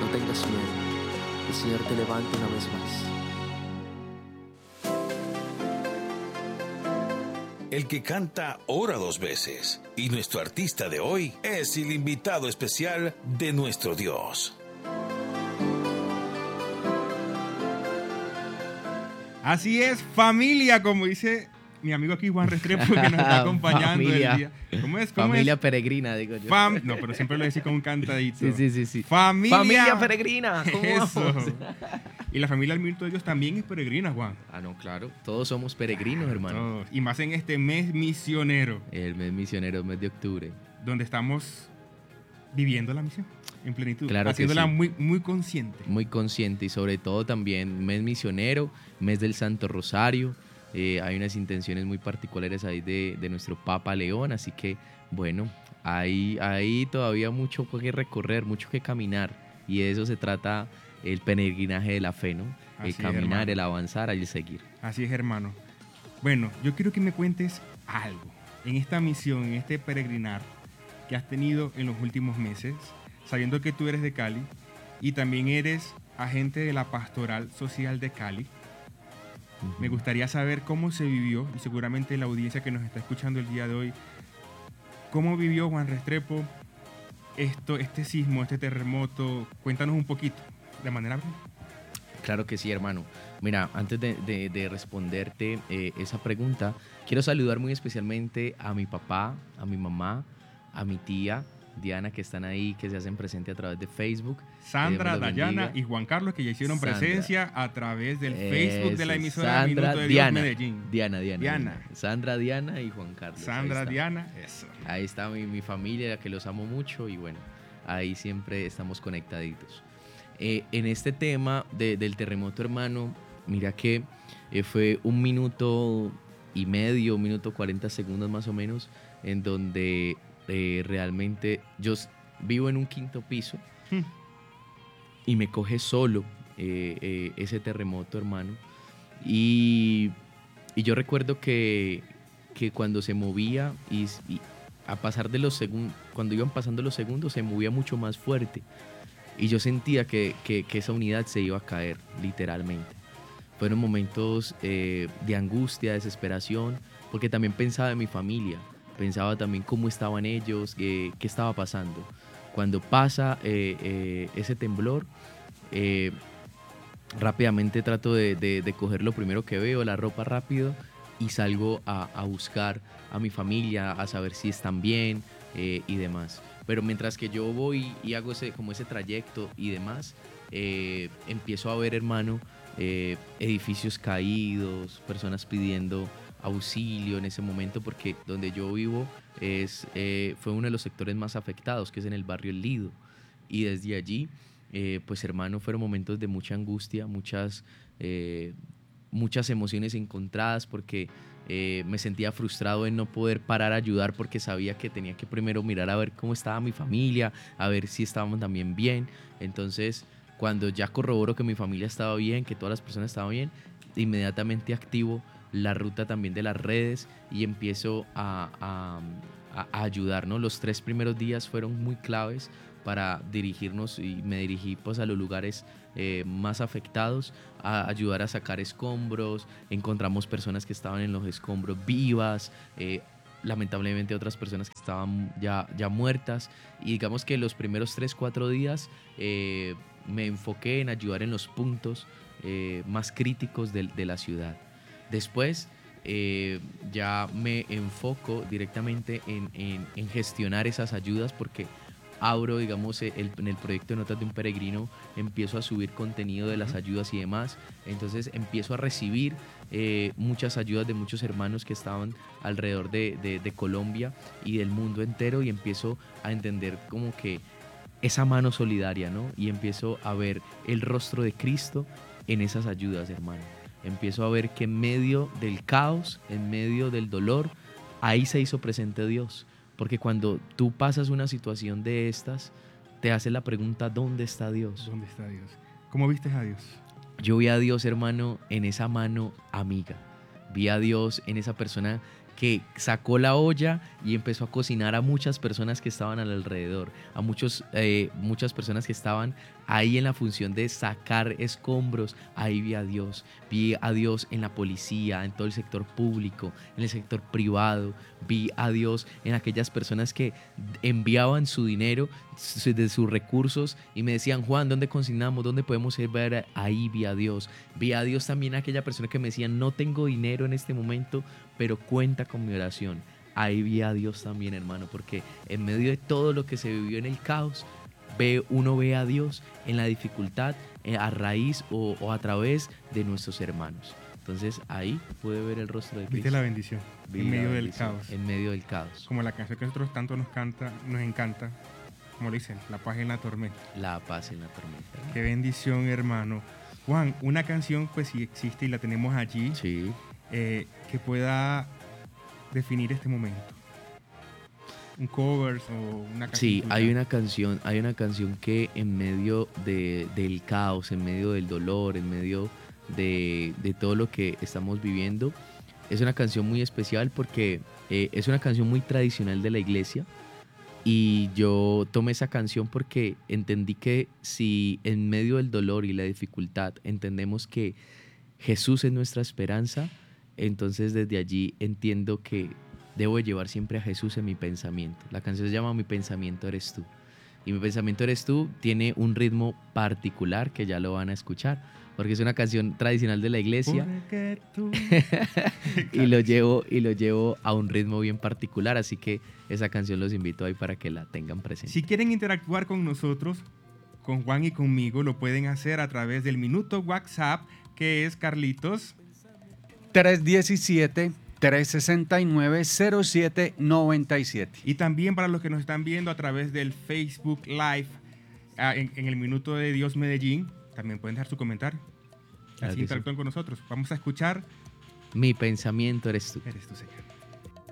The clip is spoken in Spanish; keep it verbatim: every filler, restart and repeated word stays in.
tengas miedo. El Señor te levanta una vez más. El que canta ora dos veces, y nuestro artista de hoy es el invitado especial de nuestro Dios. Así es, familia, como dice mi amigo aquí Juan Restrepo, que nos está acompañando el día. ¿Cómo es? ¿Cómo familia es? peregrina, digo yo. Fam no, pero siempre lo decís con un cantadito. Sí, sí, sí, sí. Familia, familia peregrina, ¿cómo Eso. vamos? Y la familia del Minuto de Dios también es peregrina, Juan. Ah, no, claro. Todos somos peregrinos, hermano. Todos. Y más en este mes misionero, El mes misionero, el mes de octubre. donde estamos viviendo la misión en plenitud, Claro que haciéndola sí. muy, muy consciente. Muy consciente y sobre todo también mes misionero, mes del Santo Rosario. Eh, hay unas intenciones muy particulares ahí de, de nuestro Papa León, así que bueno, hay, hay todavía mucho que recorrer, mucho que caminar y de eso se trata el peregrinaje de la fe, ¿no? Así El es, caminar, hermano. el avanzar, el seguir. Así es, hermano. Bueno, yo quiero que me cuentes algo en esta misión, en este peregrinar que has tenido en los últimos meses, sabiendo que tú eres de Cali y también eres agente de la Pastoral Social de Cali. Ujú. Me gustaría saber cómo se vivió, y seguramente la audiencia que nos está escuchando el día de hoy, cómo vivió Juan Restrepo esto, este sismo, este terremoto. Cuéntanos un poquito, de manera breve. Claro que sí, hermano. Mira, antes de, de- de responderte eh, esa pregunta, quiero saludar muy especialmente a mi papá, a mi mamá, a mi tía Diana, que están ahí, que se hacen presente a través de Facebook. Sandra, Dios me los Dayana bendiga. y Juan Carlos, que ya hicieron Sandra. presencia a través del Facebook de la Eso, emisora Sandra, Minuto de Dios Diana, Medellín. Diana, Diana, Diana. Diana. Sandra, Diana y Juan Carlos. ahí Sandra, está. Diana, eso. Ahí está mi, mi familia, que los amo mucho y bueno, ahí siempre estamos conectaditos. Eh, en este tema de- del terremoto, hermano, mira que eh, fue un minuto y medio, un minuto cuarenta segundos más o menos, en donde eh, realmente yo s- vivo en un quinto piso Hmm. y me coge solo eh, eh, ese terremoto, hermano. Y, y yo recuerdo que, que cuando se movía y, y a pasar de los segundos, cuando iban pasando los segundos, se movía mucho más fuerte. Y yo sentía que, que- que esa unidad se iba a caer, literalmente. Fueron momentos eh, de angustia, desesperación, porque también pensaba en mi familia, pensaba también cómo estaban ellos, eh, qué estaba pasando. Cuando pasa eh, eh, ese temblor, eh, rápidamente trato de, de- de coger lo primero que veo, la ropa rápido, y salgo a, a buscar a mi familia, a saber si están bien eh, y demás. Pero mientras que yo voy y hago ese, como ese trayecto y demás, eh, empiezo a ver, hermano, eh, edificios caídos, personas pidiendo auxilio en ese momento, porque donde yo vivo es, eh, fue uno de los sectores más afectados, que es en el barrio El Lido. Y desde allí, eh, pues hermano, fueron momentos de mucha angustia, muchas, eh, muchas emociones encontradas, porque eh, me sentía frustrado en no poder parar a ayudar, porque sabía que tenía que primero mirar a ver cómo estaba mi familia, a ver si estábamos también bien. Entonces, cuando ya corroboro que mi familia estaba bien, que todas las personas estaban bien, inmediatamente activo la ruta también de las redes y empiezo a, a- a- a ayudar, ¿no? Los tres primeros días fueron muy claves para dirigirnos y me dirigí pues a los lugares eh, más afectados, a ayudar a sacar escombros. Encontramos personas que estaban en los escombros vivas, eh, lamentablemente otras personas que estaban ya, ya muertas, y digamos que los primeros tres, cuatro días eh, me enfoqué en ayudar en los puntos eh, más críticos de, de la ciudad. Después eh, ya me enfoco directamente en, en- en gestionar esas ayudas, porque abro, digamos, el- en el proyecto de Notas de un Peregrino, empiezo a subir contenido de las ayudas y demás. Entonces empiezo a recibir eh, muchas ayudas de muchos hermanos que estaban alrededor de, de- de Colombia y del mundo entero, y empiezo a entender como que esa mano solidaria, ¿no? Y empiezo a ver el rostro de Cristo en esas ayudas, hermano. Empiezo a ver que en medio del caos, en medio del dolor, ahí se hizo presente Dios. Porque cuando tú pasas una situación de estas, te haces la pregunta, ¿dónde está Dios? ¿Dónde está Dios? ¿Cómo viste a Dios? Yo vi a Dios, hermano, en esa mano amiga. Vi a Dios en esa persona que sacó la olla y empezó a cocinar a muchas personas que estaban al alrededor, a muchos, eh, muchas personas que estaban ahí en la función de sacar escombros. Ahí vi a Dios, vi a Dios en la policía, en todo el sector público, en el sector privado, vi a Dios en aquellas personas que enviaban su dinero, de sus recursos y me decían, Juan, ¿dónde consignamos? ¿Dónde podemos ir? Ver? Ahí vi a Dios. Vi a Dios también a aquella persona que me decía, no tengo dinero en este momento, pero cuenta con mi oración. Ahí vi a Dios también, hermano, porque en medio de todo lo que se vivió en el caos, ve, uno ve a Dios en la dificultad, eh, a raíz o, o a través de nuestros hermanos. Entonces ahí pude ver el rostro de Cristo. Viste la bendición Vi en la medio del bendición, caos. En medio del caos. Como la canción que a nosotros tanto nos canta, nos encanta, como lo dicen, la paz en la tormenta. La paz en la tormenta. Qué bendición, hermano. Juan, una canción pues sí existe y la tenemos allí, Sí. eh, que pueda definir este momento. Un cover o una canción. Sí, tuya. hay una canción, hay una canción que en medio de, del caos, en medio del dolor, en medio de, de todo lo que estamos viviendo, es una canción muy especial porque eh, es una canción muy tradicional de la iglesia. Y yo tomé esa canción porque entendí que si en medio del dolor y la dificultad entendemos que Jesús es nuestra esperanza, entonces desde allí entiendo que debo llevar siempre a Jesús en mi pensamiento. La canción se llama Mi pensamiento eres tú. Y Mi pensamiento eres tú tiene un ritmo particular que ya lo van a escuchar, porque es una canción tradicional de la iglesia. Porque tú... y lo llevo y lo llevo a un ritmo bien particular, así que esa canción los invito ahí para que la tengan presente. Si quieren interactuar con nosotros, con Juan y conmigo, lo pueden hacer a través del minuto WhatsApp, que es Carlitos. tres diecisiete, tres sesenta y nueve, cero siete noventa y siete. Y también para los que nos están viendo a través del Facebook Live, ah, en, en el Minuto de Dios Medellín, también pueden dejar su comentario. Claro Así que interactúan sí. con nosotros. Vamos a escuchar Mi pensamiento eres tú. Eres tú, Señor.